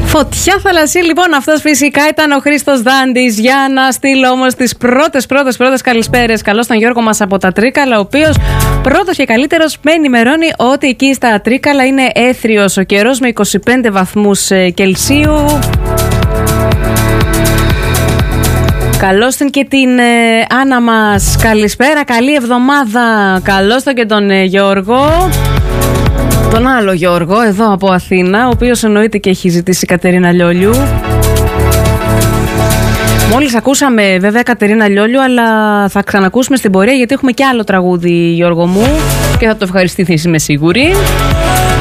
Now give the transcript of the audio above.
Φωτιά θαλασσή, λοιπόν, αυτός φυσικά ήταν ο Χρήστος Δάντης. Για να στείλω όμως τις πρώτες καλησπέρες. Καλώς τον Γιώργο μας από τα Τρίκαλα, ο οποίος πρώτος και καλύτερος με ενημερώνει ότι εκεί στα Τρίκαλα είναι έθριος ο καιρός με 25 βαθμούς Κελσίου. Καλώς την και την Άννα μας. Καλησπέρα, καλή εβδομάδα. Καλώς τον και τον Γιώργο. Τον άλλο Γιώργο, εδώ από Αθήνα, ο οποίος εννοείται και έχει ζητήσει Κατερίνα Λιόλιου. Μόλις ακούσαμε βέβαια Κατερίνα Λιόλιου, αλλά θα ξανακούσουμε στην πορεία γιατί έχουμε και άλλο τραγούδι, Γιώργο μου, και θα το ευχαριστηθείς, είμαι σίγουρη.